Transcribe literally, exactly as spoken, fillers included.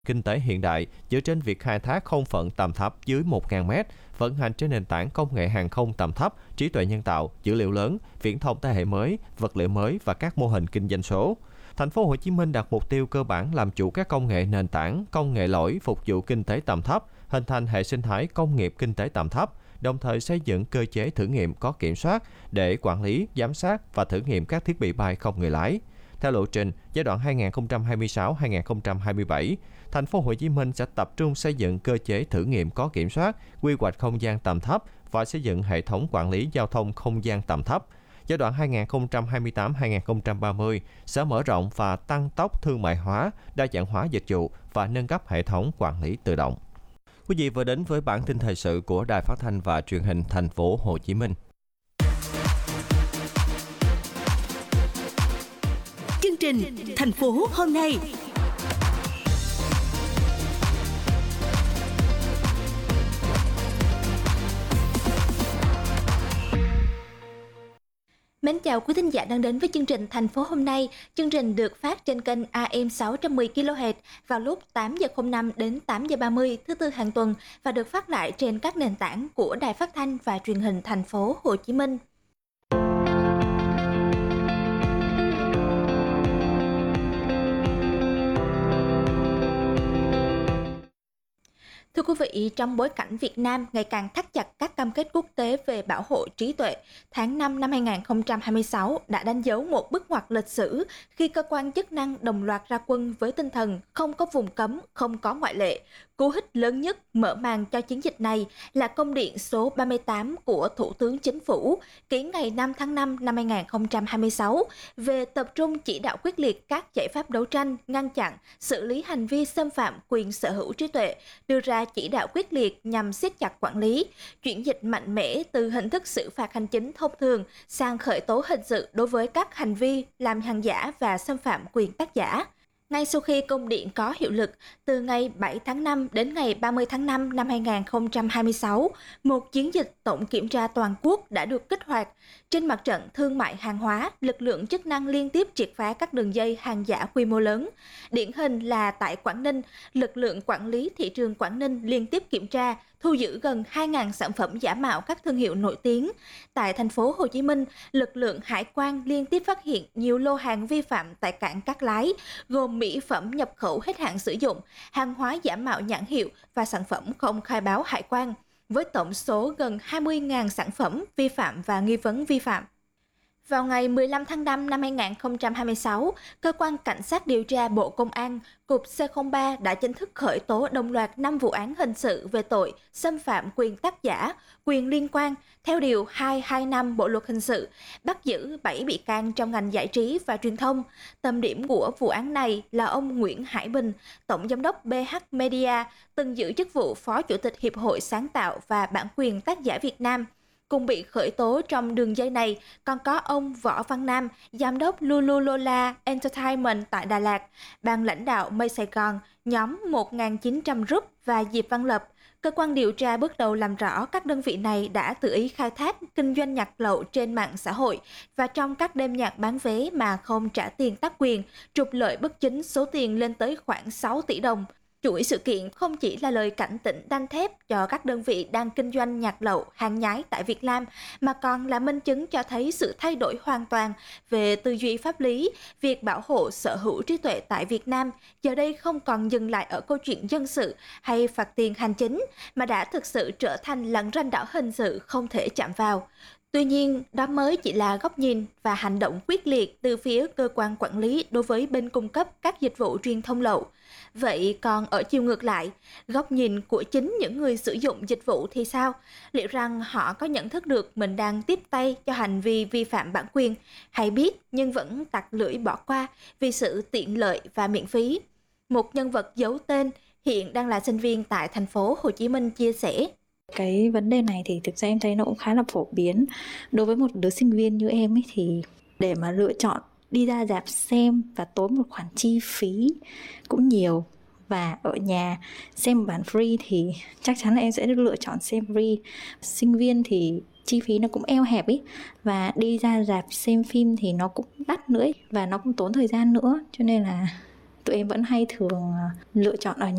Kinh tế hiện đại dựa trên việc khai thác không phận tầm thấp dưới một nghìn mét, vận hành trên nền tảng công nghệ hàng không tầm thấp, trí tuệ nhân tạo, dữ liệu lớn, viễn thông thế hệ mới, vật liệu mới và các mô hình kinh doanh số. Thành phố Hồ Chí Minh đặt mục tiêu cơ bản làm chủ các công nghệ nền tảng, công nghệ lõi phục vụ kinh tế tầm thấp, hình thành hệ sinh thái công nghiệp kinh tế tầm thấp, đồng thời xây dựng cơ chế thử nghiệm có kiểm soát để quản lý, giám sát và thử nghiệm các thiết bị bay không người lái. Theo lộ trình giai đoạn hai nghìn không trăm hai mươi sáu đến hai nghìn không trăm hai mươi bảy, Thành phố Hồ Chí Minh sẽ tập trung xây dựng cơ chế thử nghiệm có kiểm soát, quy hoạch không gian tầm thấp và xây dựng hệ thống quản lý giao thông không gian tầm thấp. Giai đoạn hai nghìn không trăm hai mươi tám đến hai nghìn không trăm ba mươi sẽ mở rộng và tăng tốc thương mại hóa, đa dạng hóa dịch vụ và nâng cấp hệ thống quản lý tự động. Quý vị vừa đến với bản tin thời sự của Đài Phát thanh và Truyền hình Thành phố Hồ Chí Minh. Chương trình Thành phố hôm nay. Mến chào quý thính giả đang đến với chương trình Thành phố hôm nay. Chương trình được phát trên kênh a em sáu trăm mười ki lô héc vào lúc tám giờ không năm đến tám giờ ba mươi thứ tư hàng tuần và được phát lại trên các nền tảng của Đài Phát thanh và Truyền hình Thành phố Hồ Chí Minh. Thưa quý vị, trong bối cảnh Việt Nam ngày càng thắt chặt các cam kết quốc tế về bảo hộ trí tuệ, tháng năm năm hai nghìn không trăm hai mươi sáu đã đánh dấu một bước ngoặt lịch sử khi cơ quan chức năng đồng loạt ra quân với tinh thần không có vùng cấm, không có ngoại lệ. Cú hích lớn nhất mở màn cho chiến dịch này là công điện số ba mươi tám của Thủ tướng Chính phủ ký ngày năm tháng năm năm hai nghìn không trăm hai mươi sáu về tập trung chỉ đạo quyết liệt các giải pháp đấu tranh, ngăn chặn, xử lý hành vi xâm phạm quyền sở hữu trí tuệ, đưa ra chỉ đạo quyết liệt nhằm siết chặt quản lý, chuyển dịch mạnh mẽ từ hình thức xử phạt hành chính thông thường sang khởi tố hình sự đối với các hành vi làm hàng giả và xâm phạm quyền tác giả. Ngay sau khi công điện có hiệu lực, từ ngày bảy tháng năm đến ngày ba mươi tháng năm năm hai nghìn không trăm hai mươi sáu, một chiến dịch tổng kiểm tra toàn quốc đã được kích hoạt. Trên mặt trận thương mại hàng hóa, lực lượng chức năng liên tiếp triệt phá các đường dây hàng giả quy mô lớn. Điển hình là tại Quảng Ninh, lực lượng quản lý thị trường Quảng Ninh liên tiếp kiểm tra, thu giữ gần hai nghìn sản phẩm giả mạo các thương hiệu nổi tiếng. Tại thành phố Hồ Chí Minh, lực lượng hải quan liên tiếp phát hiện nhiều lô hàng vi phạm tại cảng Cát Lái, gồm mỹ phẩm nhập khẩu hết hạn sử dụng, hàng hóa giả mạo nhãn hiệu và sản phẩm không khai báo hải quan, với tổng số gần hai mươi nghìn sản phẩm vi phạm và nghi vấn vi phạm. Vào ngày mười lăm tháng năm năm hai nghìn không trăm hai mươi sáu, Cơ quan Cảnh sát điều tra Bộ Công an, Cục C không ba đã chính thức khởi tố đồng loạt năm vụ án hình sự về tội xâm phạm quyền tác giả, quyền liên quan theo Điều hai trăm hai mươi lăm Bộ Luật Hình sự, bắt giữ bảy bị can trong ngành giải trí và truyền thông. Tâm điểm của vụ án này là ông Nguyễn Hải Bình, Tổng Giám đốc bê hát Media, từng giữ chức vụ Phó Chủ tịch Hiệp hội Sáng tạo và Bản quyền tác giả Việt Nam. Cùng bị khởi tố trong đường dây này còn có ông Võ Văn Nam, Giám đốc Lululola Entertainment tại Đà Lạt, ban lãnh đạo Mây Sài Gòn, nhóm một nghìn chín trăm Group và Diệp Văn Lập. Cơ quan điều tra bước đầu làm rõ các đơn vị này đã tự ý khai thác kinh doanh nhạc lậu trên mạng xã hội và trong các đêm nhạc bán vé mà không trả tiền tác quyền, trục lợi bất chính số tiền lên tới khoảng sáu tỷ đồng. Chuỗi sự kiện không chỉ là lời cảnh tỉnh đanh thép cho các đơn vị đang kinh doanh nhạc lậu, hàng nhái tại Việt Nam, mà còn là minh chứng cho thấy sự thay đổi hoàn toàn về tư duy pháp lý. Việc bảo hộ sở hữu trí tuệ tại Việt Nam giờ đây không còn dừng lại ở câu chuyện dân sự hay phạt tiền hành chính, mà đã thực sự trở thành lằn ranh đỏ hình sự không thể chạm vào. Tuy nhiên, đó mới chỉ là góc nhìn và hành động quyết liệt từ phía cơ quan quản lý đối với bên cung cấp các dịch vụ truyền thông lậu. Vậy còn ở chiều ngược lại, góc nhìn của chính những người sử dụng dịch vụ thì sao? Liệu rằng họ có nhận thức được mình đang tiếp tay cho hành vi vi phạm bản quyền, hay biết nhưng vẫn tặc lưỡi bỏ qua vì sự tiện lợi và miễn phí? Một nhân vật giấu tên hiện đang là sinh viên tại thành phố Hồ Chí Minh chia sẻ. Cái vấn đề này thì thực ra em thấy nó cũng khá là phổ biến. Đối với một đứa sinh viên như em ấy thì để mà lựa chọn đi ra rạp xem và tốn một khoản chi phí cũng nhiều, và ở nhà xem bản free thì chắc chắn là em sẽ lựa chọn xem free. Sinh viên thì chi phí nó cũng eo hẹp ấy, và đi ra rạp xem phim thì nó cũng đắt nữa ấy, và nó cũng tốn thời gian nữa, cho nên là tụi em vẫn hay thường lựa chọn ở nhà